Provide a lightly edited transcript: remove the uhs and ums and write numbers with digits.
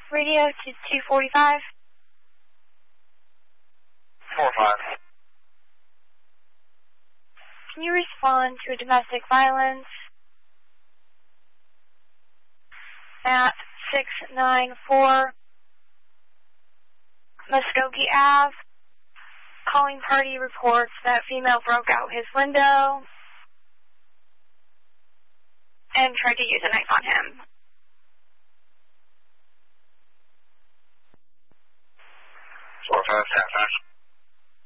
Radio to 245. 45. Can you respond to a domestic violence at 694 Muskogee Ave? Calling party reports that female broke out his window and tried to use a knife on him. 45, 10,